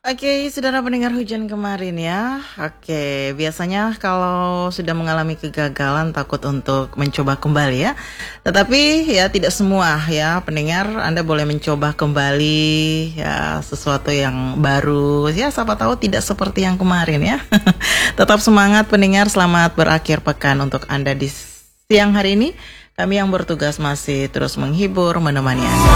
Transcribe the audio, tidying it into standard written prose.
Oke, saudara pendengar hujan kemarin ya. Oke, biasanya kalau sudah mengalami kegagalan takut untuk mencoba kembali ya. Tetapi ya tidak semua ya pendengar, Anda boleh mencoba kembali ya sesuatu yang baru. Ya siapa tahu tidak seperti yang kemarin ya. Tetap semangat pendengar, selamat berakhir pekan untuk Anda di siang hari ini. Kami yang bertugas masih terus menghibur, menemani Anda.